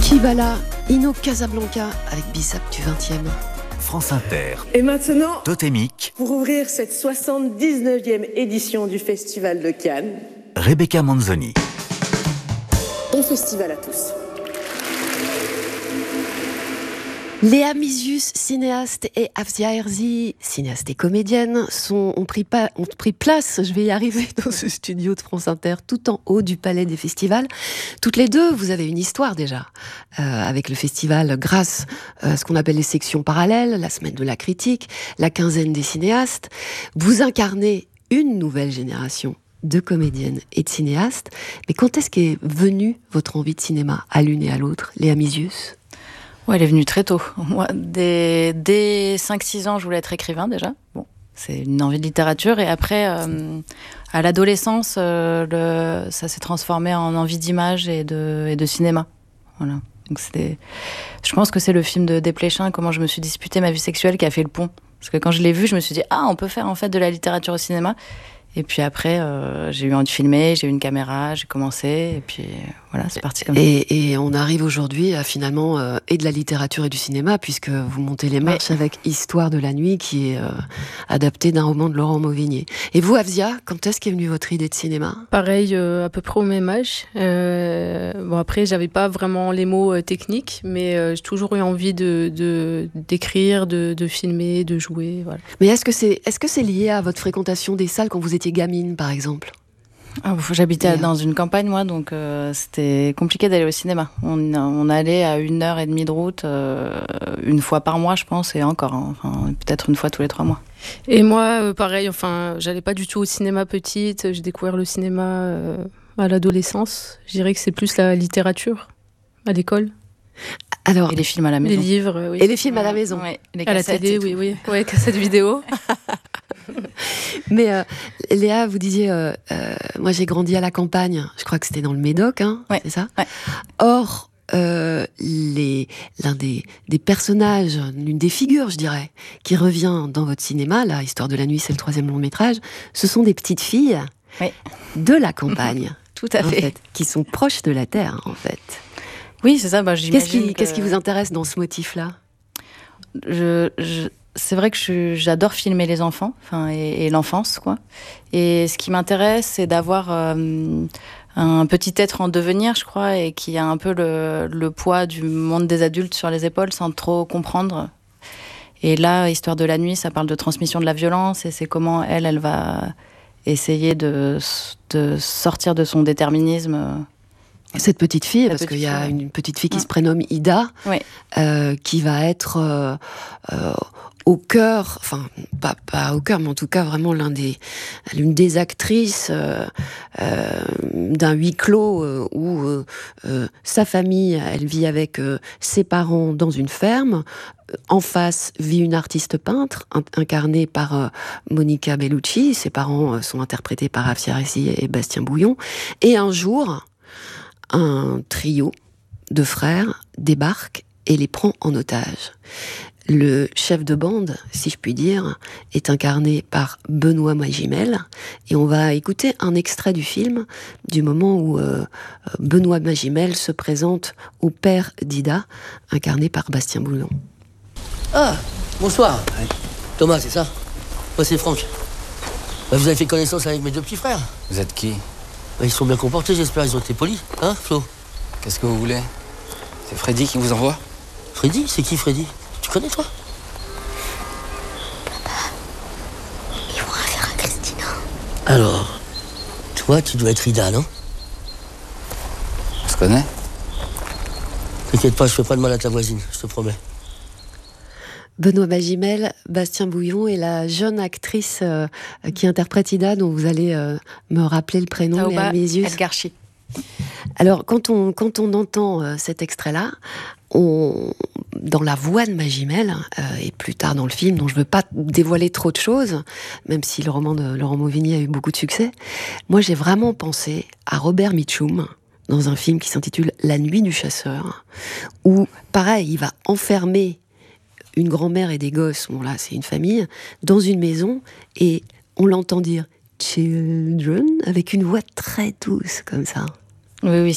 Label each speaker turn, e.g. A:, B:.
A: Kibala, Ino Casablanca avec Bissap du 20e.
B: France Inter.
C: Et maintenant,
B: Totémique.
C: pour ouvrir cette 79e édition du Festival de Cannes,
B: Rebecca Manzoni.
C: bon festival à tous.
A: Léa Misius, cinéaste, et Afzia Herzi, cinéaste et comédienne, ont pris place, je vais y arriver, dans ce studio de France Inter, tout en haut du Palais des Festivals. Toutes les deux, vous avez une histoire déjà, avec le festival, grâce à ce qu'on appelle les sections parallèles, la semaine de la critique, la quinzaine des cinéastes. Vous incarnez une nouvelle génération de comédiennes et de cinéastes. Mais quand est-ce qu'est venue votre envie de cinéma, à l'une et à l'autre, Léa Misius ?
D: Ouais, elle est venue très tôt. Moi, dès 5-6 ans, je voulais être écrivain déjà. Bon, c'est une envie de littérature. Et après, à l'adolescence, ça s'est transformé en envie d'image et de cinéma. Voilà. Donc je pense que c'est le film de Desplechin, Comment je me suis disputé ma vie sexuelle, qui a fait le pont. Parce que quand je l'ai vu, je me suis dit, on peut faire en fait de la littérature au cinéma. Et puis après, j'ai eu envie de filmer, j'ai eu une caméra, j'ai commencé, et puis voilà, c'est parti comme ça.
A: Et on arrive aujourd'hui à finalement et de la littérature et du cinéma, puisque vous montez les marches avec Histoire de la nuit, qui est adapté d'un roman de Laurent Mauvigné. Et vous, Afzia, quand est-ce qu'est venue votre idée de cinéma ?
E: Pareil, à peu près au même âge. Bon, après, j'avais pas vraiment les mots techniques, mais j'ai toujours eu envie d'écrire, de filmer, de jouer. Voilà.
A: Mais est-ce que c'est lié à votre fréquentation des salles quand vous étiez gamine, par exemple ?
D: J'habitais dans une campagne, moi, donc c'était compliqué d'aller au cinéma. On allait à 1h30 de route, une fois par mois, je pense, et encore, enfin, peut-être une fois tous les 3 mois.
E: Et moi, pareil, enfin, j'allais pas du tout au cinéma petite. J'ai découvert le cinéma à l'adolescence. Je dirais que c'est plus la littérature à l'école.
A: Alors,
D: et les films à la maison.
E: Les livres, oui.
A: Et les films à la maison.
D: Ouais, les
E: à la télé, oui. Ouais, cassettes vidéo.
A: Mais Léa, vous disiez, moi j'ai grandi à la campagne, je crois que c'était dans le Médoc, c'est ça ?
D: Ouais.
A: Or, l'un des personnages, l'une des figures, je dirais, qui revient dans votre cinéma, là, Histoire de la nuit, c'est le 3e long métrage, ce sont des petites filles de la campagne.
D: Tout à fait.
A: Qui sont proches de la terre, en fait.
D: Oui, c'est ça, j'imagine.
A: Qu'est-ce qui vous intéresse dans ce motif-là ?
D: C'est vrai que j'adore filmer les enfants, et l'enfance, quoi. Et ce qui m'intéresse, c'est d'avoir un petit être en devenir, je crois, et qui a un peu le poids du monde des adultes sur les épaules, sans trop comprendre. Et là, Histoire de la nuit, ça parle de transmission de la violence, et c'est comment elle va essayer de sortir de son déterminisme.
A: Cette petite fille, parce qu'il y a une petite fille qui se prénomme Ida, qui va être au cœur, enfin pas au cœur, mais en tout cas vraiment l'une des actrices d'un huis clos où sa famille, elle vit avec ses parents dans une ferme. En face vit une artiste peintre incarnée par Monica Bellucci. Ses parents sont interprétés par Afzia Herzi et Bastien Bouillon. Et un jour, un trio de frères débarque et les prend en otage. Le chef de bande, si je puis dire, est incarné par Benoît Magimel. Et on va écouter un extrait du film, du moment où Benoît Magimel se présente au père d'Ida, incarné par Bastien Bouillon.
F: Ah, bonsoir. Thomas, c'est ça ? Moi, c'est Franck. Vous avez fait connaissance avec mes 2 petits frères.
G: Vous êtes qui ?
F: Ils sont bien comportés, j'espère. Ils ont été polis. Hein, Flo ?
G: Qu'est-ce que vous voulez ? C'est Freddy qui vous envoie ?
F: Freddy ? C'est qui, Freddy ? Tu connais, toi ?
H: Papa, ils vont affaire à Christina.
F: Alors, toi, tu dois être Ida, non ?
G: On se connaît ?
F: T'inquiète pas, je fais pas de mal à ta voisine, je te promets.
A: Benoît Magimel, Bastien Bouillon et la jeune actrice qui interprète Ida, dont vous allez me rappeler le prénom, Léa Misius.
D: Elgarchi.
A: Alors, quand on entend cet extrait-là, dans la voix de Magimel, et plus tard dans le film, dont je ne veux pas dévoiler trop de choses, même si le roman de Laurent Mauvigny a eu beaucoup de succès, moi j'ai vraiment pensé à Robert Mitchum, dans un film qui s'intitule La nuit du chasseur, où, pareil, il va enfermer une grand-mère et des gosses, bon là c'est une famille, dans une maison, et on l'entend dire « children » avec une voix très douce comme ça.
D: Oui,